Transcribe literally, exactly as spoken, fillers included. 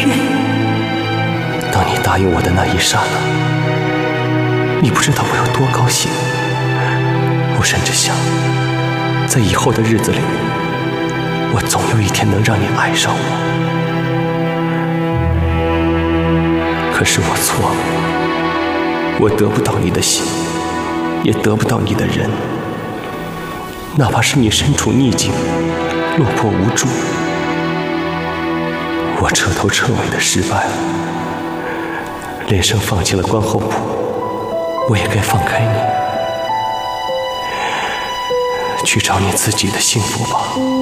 人。 当你答应我的那一刹那，你不知道我有多高兴。我甚至想，在以后的日子里，我总有一天能让你爱上我。可是我错了，我得不到你的心，也得不到你的人。哪怕是你身处逆境，落魄无助，我彻头彻尾的失败了。连生放弃了观后谱，我也该放开你，去找你自己的幸福吧。